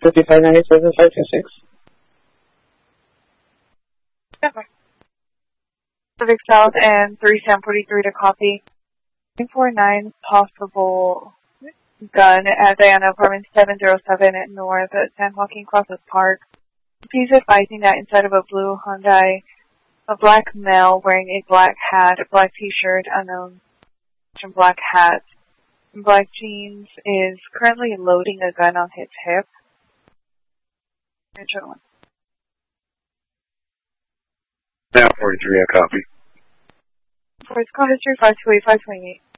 5597-526. Okay. Pacific South and 3743 to copy. 949 possible gun at Diana Apartment 707 at North at San Joaquin Crosses Park. He's advising that instead of a blue Hyundai, a black male wearing a black hat, a black t-shirt, unknown, and black hat, and black jeans is currently loading a gun on his hip. Now 43, I copy. For its call history 528-528.